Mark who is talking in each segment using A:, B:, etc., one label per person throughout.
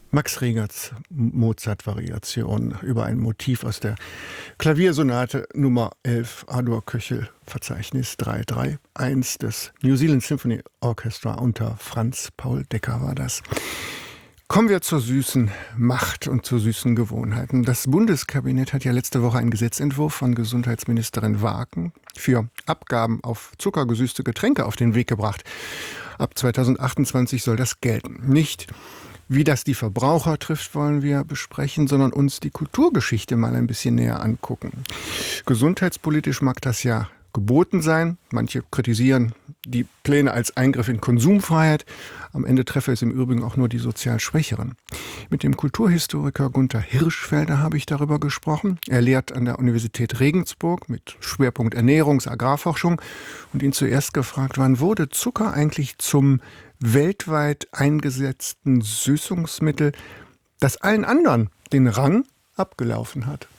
A: Max Regers Mozart-Variation über ein Motiv aus der Klaviersonate Nummer 11 A-Dur-Köchel, Verzeichnis 331 des New Zealand Symphony Orchestra unter Franz Paul Decker war das. Kommen wir zur süßen Macht und zu süßen Gewohnheiten. Das Bundeskabinett hat ja letzte Woche einen Gesetzentwurf von Gesundheitsministerin Waaken für Abgaben auf zuckergesüßte Getränke auf den Weg gebracht. Ab 2028 soll das gelten. Nicht wie das die Verbraucher trifft, wollen wir besprechen, sondern uns die Kulturgeschichte mal ein bisschen näher angucken. Gesundheitspolitisch mag das ja geboten sein. Manche kritisieren die Pläne als Eingriff in Konsumfreiheit. Am Ende treffe es im Übrigen auch nur die sozial Schwächeren. Mit dem Kulturhistoriker Gunther Hirschfelder habe ich darüber gesprochen. Er lehrt an der Universität Regensburg mit Schwerpunkt Ernährungs-, Agrarforschung und ihn zuerst gefragt, wann wurde Zucker eigentlich zum weltweit eingesetzten Süßungsmittel, das allen anderen den Rang abgelaufen hat?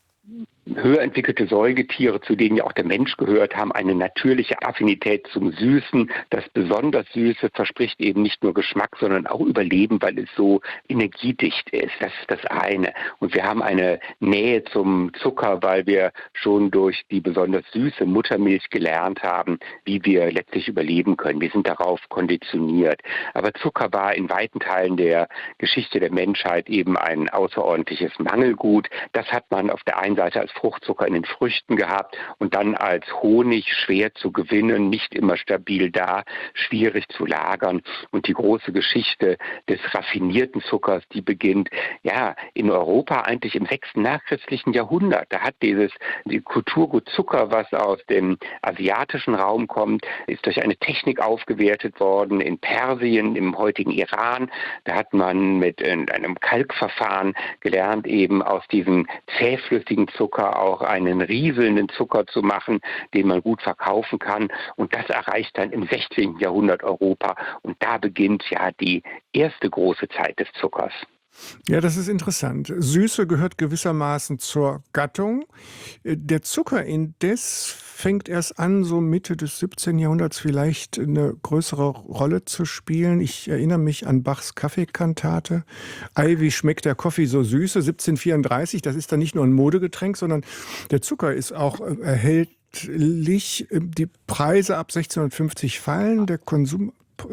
B: Höher entwickelte Säugetiere, zu denen ja auch der Mensch gehört, haben eine natürliche Affinität zum Süßen. Das besonders Süße verspricht eben nicht nur Geschmack, sondern auch Überleben, weil es so energiedicht ist. Das ist das eine. Und wir haben eine Nähe zum Zucker, weil wir schon durch die besonders süße Muttermilch gelernt haben, wie wir letztlich überleben können. Wir sind darauf konditioniert. Aber Zucker war in weiten Teilen der Geschichte der Menschheit eben ein außerordentliches Mangelgut. Das hat man auf der einen Seite als Fruchtzucker in den Früchten gehabt und dann als Honig schwer zu gewinnen, nicht immer stabil da, schwierig zu lagern. Und die große Geschichte des raffinierten Zuckers, die beginnt ja in Europa eigentlich im 6. nachchristlichen Jahrhundert. Da hat die Kulturgut Zucker, was aus dem asiatischen Raum kommt, ist durch eine Technik aufgewertet worden in Persien, im heutigen Iran. Da hat man mit einem Kalkverfahren gelernt, eben aus diesem zähflüssigen Zucker auch einen rieselnden Zucker zu machen, den man gut verkaufen kann. Und das erreicht dann im 16. Jahrhundert Europa. Und da beginnt ja die erste große Zeit des Zuckers.
A: Ja, das ist interessant. Süße gehört gewissermaßen zur Gattung. Der Zucker indes fängt erst an, so Mitte des 17. Jahrhunderts vielleicht eine größere Rolle zu spielen. Ich erinnere mich an Bachs Kaffeekantate. Ei, wie schmeckt der Kaffee so süße? 1734, das ist dann nicht nur ein Modegetränk, sondern der Zucker ist auch erhältlich. Die Preise ab 1650 fallen, der Konsum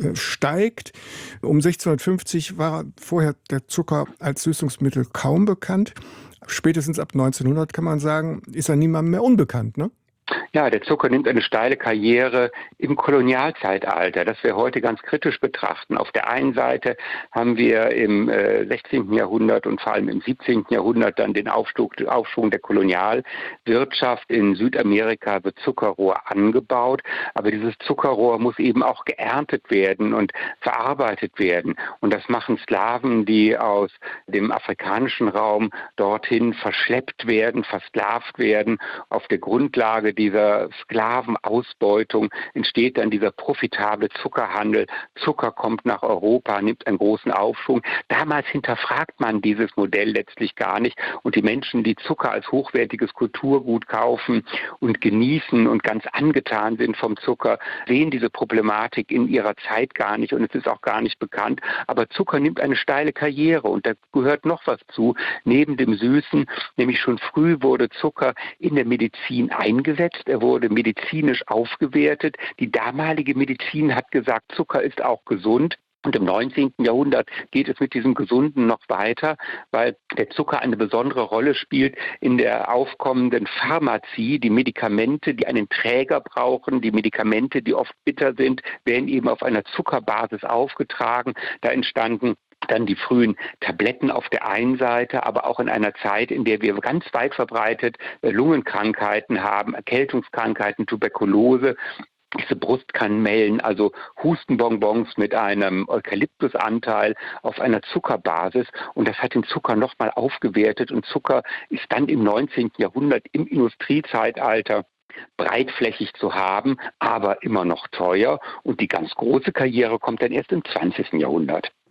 A: steigt. Um 1650 war vorher der Zucker als Süßungsmittel kaum bekannt. Spätestens ab 1900 kann man sagen, ist er niemandem mehr unbekannt, ne?
B: Ja, der Zucker nimmt eine steile Karriere im Kolonialzeitalter, das wir heute ganz kritisch betrachten. Auf der einen Seite haben wir im 16. Jahrhundert und vor allem im 17. Jahrhundert dann den Aufschwung der Kolonialwirtschaft. In Südamerika wird Zuckerrohr angebaut, aber dieses Zuckerrohr muss eben auch geerntet werden und verarbeitet werden. Und das machen Sklaven, die aus dem afrikanischen Raum dorthin verschleppt werden, versklavt werden. Auf der Grundlage dieser Sklavenausbeutung entsteht dann dieser profitable Zuckerhandel. Zucker kommt nach Europa, nimmt einen großen Aufschwung. Damals hinterfragt man dieses Modell letztlich gar nicht. Und die Menschen, die Zucker als hochwertiges Kulturgut kaufen und genießen und ganz angetan sind vom Zucker, sehen diese Problematik in ihrer Zeit gar nicht und es ist auch gar nicht bekannt. Aber Zucker nimmt eine steile Karriere und da gehört noch was zu, neben dem Süßen, nämlich schon früh wurde Zucker in der Medizin eingesetzt. Er wurde medizinisch aufgewertet. Die damalige Medizin hat gesagt, Zucker ist auch gesund. Und im 19. Jahrhundert geht es mit diesem Gesunden noch weiter, weil der Zucker eine besondere Rolle spielt in der aufkommenden Pharmazie. Die Medikamente, die einen Träger brauchen, die Medikamente, die oft bitter sind, werden eben auf einer Zuckerbasis aufgetragen. Da entstanden dann die frühen Tabletten auf der einen Seite, aber auch in einer Zeit, in der wir ganz weit verbreitet Lungenkrankheiten haben, Erkältungskrankheiten, Tuberkulose. Diese Brustkanmellen, also Hustenbonbons mit einem Eukalyptusanteil auf einer Zuckerbasis. Und das hat den Zucker nochmal aufgewertet. Und Zucker ist dann im 19. Jahrhundert im Industriezeitalter breitflächig zu haben, aber immer noch teuer. Und die ganz große Karriere kommt dann erst im 20. Jahrhundert.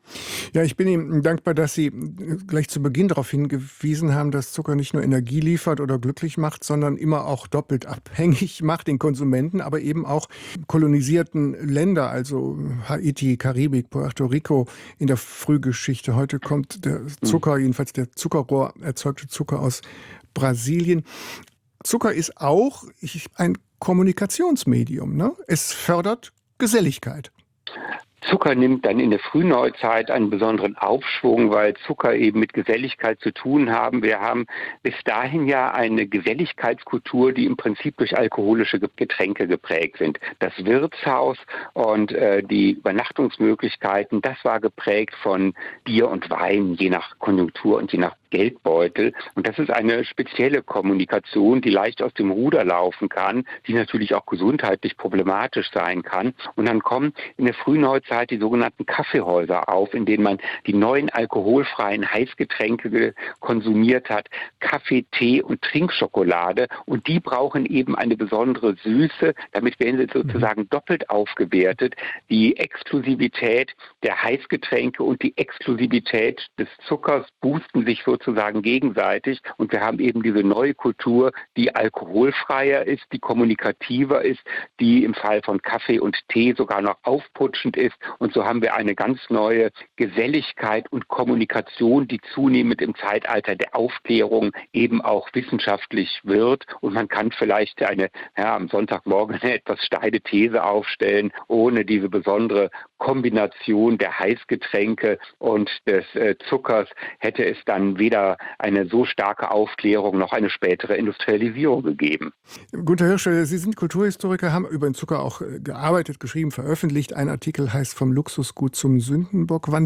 A: Ja, ich bin Ihnen dankbar, dass Sie gleich zu Beginn darauf hingewiesen haben, dass Zucker nicht nur Energie liefert oder glücklich macht, sondern immer auch doppelt abhängig macht den Konsumenten, aber eben auch kolonisierten Länder, also Haiti, Karibik, Puerto Rico in der Frühgeschichte. Heute kommt der Zucker, jedenfalls der Zuckerrohr erzeugte Zucker aus Brasilien. Zucker ist auch ein Kommunikationsmedium, ne? Es fördert Geselligkeit.
B: Zucker nimmt dann in der Frühneuzeit einen besonderen Aufschwung, weil Zucker eben mit Geselligkeit zu tun haben. Wir haben bis dahin ja eine Geselligkeitskultur, die im Prinzip durch alkoholische Getränke geprägt sind. Das Wirtshaus und die Übernachtungsmöglichkeiten, das war geprägt von Bier und Wein, je nach Konjunktur und je nach Geldbeutel. Und das ist eine spezielle Kommunikation, die leicht aus dem Ruder laufen kann, die natürlich auch gesundheitlich problematisch sein kann. Und dann kommen in der Frühneuzeit die sogenannten Kaffeehäuser auf, in denen man die neuen alkoholfreien Heißgetränke konsumiert hat, Kaffee, Tee und Trinkschokolade. Und die brauchen eben eine besondere Süße. Damit werden sie sozusagen doppelt aufgewertet. Die Exklusivität der Heißgetränke und die Exklusivität des Zuckers boosten sich sozusagen gegenseitig. Und wir haben eben diese neue Kultur, die alkoholfreier ist, die kommunikativer ist, die im Fall von Kaffee und Tee sogar noch aufputschend ist. Und so haben wir eine ganz neue Geselligkeit und Kommunikation, die zunehmend im Zeitalter der Aufklärung eben auch wissenschaftlich wird. Und man kann vielleicht am Sonntagmorgen eine etwas steile These aufstellen, ohne diese besondere Kombination der Heißgetränke und des Zuckers hätte es dann weder eine so starke Aufklärung noch eine spätere Industrialisierung gegeben.
A: Gunter Hirschfeld, Sie sind Kulturhistoriker, haben über den Zucker auch gearbeitet, geschrieben, veröffentlicht. Ein Artikel heißt „Vom Luxusgut zum Sündenbock". Wann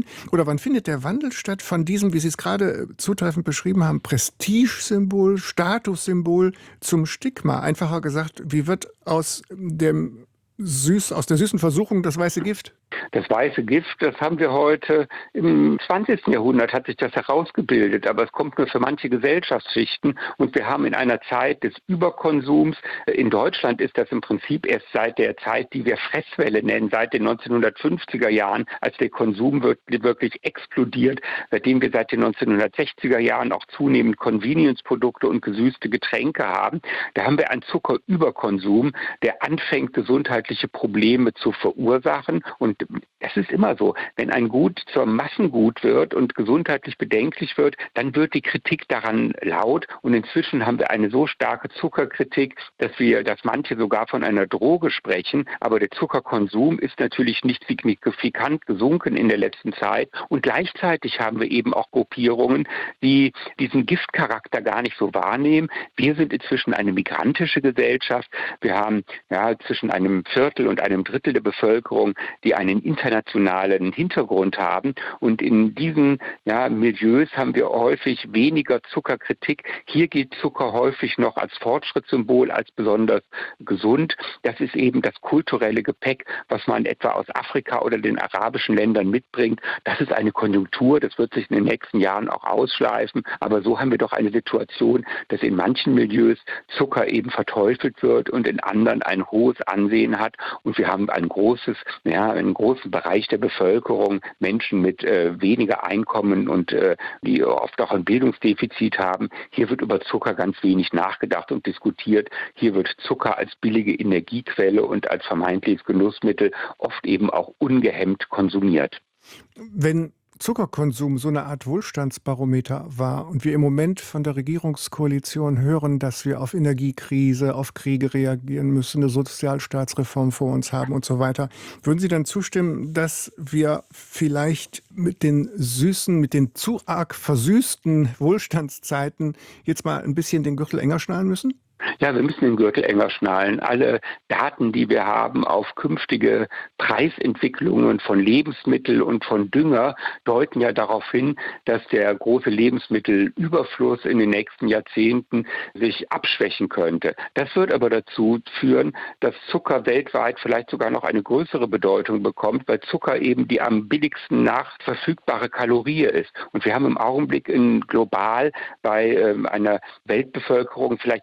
A: findet der Wandel statt von diesem, wie Sie es gerade zutreffend beschrieben haben, Prestigesymbol, Statussymbol zum Stigma? Einfacher gesagt, wie wird aus der süßen Versuchung das weiße Gift?
B: Das weiße Gift, das haben wir heute im 20. Jahrhundert hat sich das herausgebildet, aber es kommt nur für manche Gesellschaftsschichten und wir haben in einer Zeit des Überkonsums, in Deutschland ist das im Prinzip erst seit der Zeit, die wir Fresswelle nennen, seit den 1950er Jahren, als der Konsum wirklich explodiert, seitdem wir seit den 1960er Jahren auch zunehmend Convenience-Produkte und gesüßte Getränke haben, da haben wir einen Zuckerüberkonsum, der anfängt, gesundheitliche Probleme zu verursachen. Und es ist immer so, wenn ein Gut zur Massengut wird und gesundheitlich bedenklich wird, dann wird die Kritik daran laut. Und inzwischen haben wir eine so starke Zuckerkritik, dass manche sogar von einer Droge sprechen. Aber der Zuckerkonsum ist natürlich nicht signifikant gesunken in der letzten Zeit. Und gleichzeitig haben wir eben auch Gruppierungen, die diesen Giftcharakter gar nicht so wahrnehmen. Wir sind inzwischen eine migrantische Gesellschaft. Wir haben zwischen einem Viertel und einem Drittel der Bevölkerung, die einen internationalen Hintergrund haben. Und in diesen Milieus haben wir häufig weniger Zuckerkritik. Hier gilt Zucker häufig noch als Fortschrittssymbol, als besonders gesund. Das ist eben das kulturelle Gepäck, was man etwa aus Afrika oder den arabischen Ländern mitbringt. Das ist eine Konjunktur, das wird sich in den nächsten Jahren auch ausschleifen. Aber so haben wir doch eine Situation, dass in manchen Milieus Zucker eben verteufelt wird und in anderen ein hohes Ansehen hat. Und wir haben einen großen Bereich der Bevölkerung, Menschen mit weniger Einkommen und die oft auch ein Bildungsdefizit haben. Hier wird über Zucker ganz wenig nachgedacht und diskutiert. Hier wird Zucker als billige Energiequelle und als vermeintliches Genussmittel oft eben auch ungehemmt konsumiert.
A: Wenn Zuckerkonsum so eine Art Wohlstandsbarometer war und wir im Moment von der Regierungskoalition hören, dass wir auf Energiekrise, auf Kriege reagieren müssen, eine Sozialstaatsreform vor uns haben und so weiter, würden Sie dann zustimmen, dass wir vielleicht mit den zu arg versüßten Wohlstandszeiten jetzt mal ein bisschen den Gürtel enger schnallen müssen?
B: Ja, wir müssen den Gürtel enger schnallen. Alle Daten, die wir haben auf künftige Preisentwicklungen von Lebensmitteln und von Dünger, deuten ja darauf hin, dass der große Lebensmittelüberfluss in den nächsten Jahrzehnten sich abschwächen könnte. Das wird aber dazu führen, dass Zucker weltweit vielleicht sogar noch eine größere Bedeutung bekommt, weil Zucker eben die am billigsten nachverfügbare Kalorie ist. Und wir haben im Augenblick global bei einer Weltbevölkerung vielleicht um die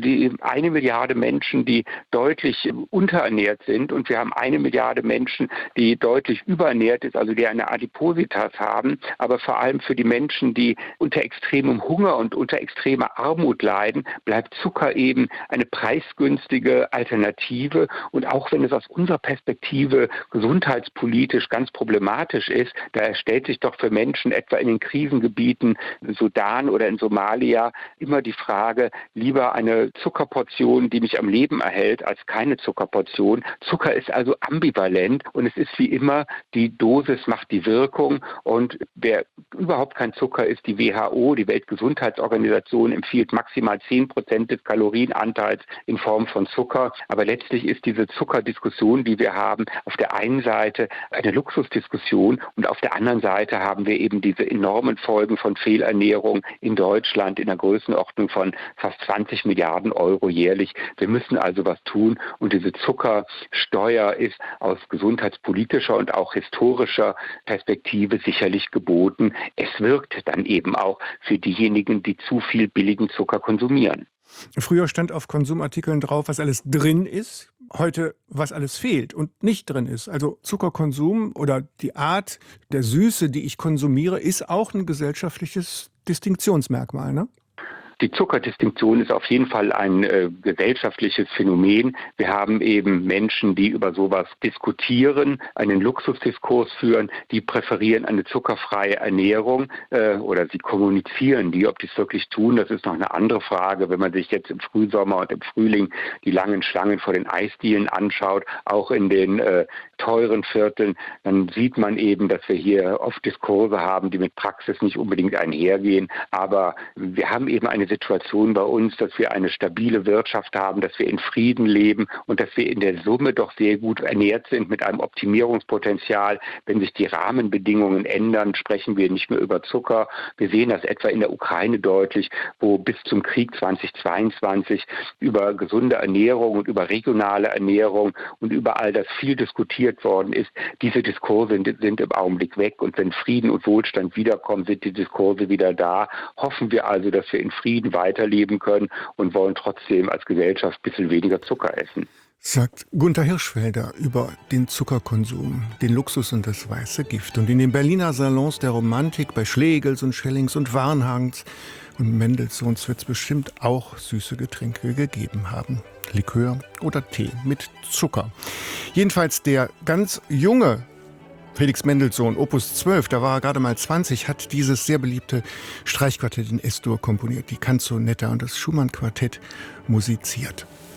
B: Sie 1 Milliarde Menschen, die deutlich unterernährt sind, und wir haben 1 Milliarde Menschen, die deutlich überernährt ist, also die eine Adipositas haben. Aber vor allem für die Menschen, die unter extremem Hunger und unter extremer Armut leiden, bleibt Zucker eben eine preisgünstige Alternative. Und auch wenn es aus unserer Perspektive gesundheitspolitisch ganz problematisch ist, da stellt sich doch für Menschen etwa in den Krisengebieten Sudan oder in Somalia immer die Frage, lieber eine Zuckerportion, die mich am Leben erhält, als keine Zuckerportion. Zucker ist also ambivalent und es ist wie immer, die Dosis macht die Wirkung, und wer überhaupt kein Zucker ist, die WHO, die Weltgesundheitsorganisation, empfiehlt maximal 10% des Kalorienanteils in Form von Zucker. Aber letztlich ist diese Zuckerdiskussion, die wir haben, auf der einen Seite eine Luxusdiskussion und auf der anderen Seite haben wir eben diese enormen Folgen von Fehlernährung in Deutschland in der Größenordnung von fast 20 Milliarden Euro jährlich. Wir müssen also was tun, und diese Zuckersteuer ist aus gesundheitspolitischer und auch historischer Perspektive sicherlich geboten. Es wirkt dann eben auch für diejenigen, die zu viel billigen Zucker konsumieren.
A: Früher stand auf Konsumartikeln drauf, was alles drin ist. Heute, was alles fehlt und nicht drin ist. Also Zuckerkonsum oder die Art der Süße, die ich konsumiere, ist auch ein gesellschaftliches Distinktionsmerkmal, ne?
B: Die Zuckerdistinktion ist auf jeden Fall ein gesellschaftliches Phänomen. Wir haben eben Menschen, die über sowas diskutieren, einen Luxusdiskurs führen, die präferieren eine zuckerfreie Ernährung oder sie kommunizieren die. Ob die es wirklich tun, das ist noch eine andere Frage. Wenn man sich jetzt im Frühsommer und im Frühling die langen Schlangen vor den Eisdielen anschaut, auch in den teuren Vierteln, dann sieht man eben, dass wir hier oft Diskurse haben, die mit Praxis nicht unbedingt einhergehen. Aber wir haben eben eine Situation bei uns, dass wir eine stabile Wirtschaft haben, dass wir in Frieden leben und dass wir in der Summe doch sehr gut ernährt sind mit einem Optimierungspotenzial. Wenn sich die Rahmenbedingungen ändern, sprechen wir nicht mehr über Zucker. Wir sehen das etwa in der Ukraine deutlich, wo bis zum Krieg 2022 über gesunde Ernährung und über regionale Ernährung und über all das viel diskutiert worden ist. Diese Diskurse sind im Augenblick weg, und wenn Frieden und Wohlstand wiederkommen, sind die Diskurse wieder da. Hoffen wir also, dass wir in Frieden weiterleben können und wollen trotzdem als Gesellschaft ein bisschen weniger Zucker essen.
A: Sagt Gunther Hirschfelder über den Zuckerkonsum, den Luxus und das weiße Gift. Und in den Berliner Salons der Romantik, bei Schlegels und Schellings und Warnhagens und Mendelssohns wird es bestimmt auch süße Getränke gegeben haben. Likör oder Tee mit Zucker. Jedenfalls der ganz junge Felix Mendelssohn, Opus 12, da war er gerade mal 20, hat dieses sehr beliebte Streichquartett in S-Dur komponiert, die Canzonetta und das Schumann-Quartett musiziert.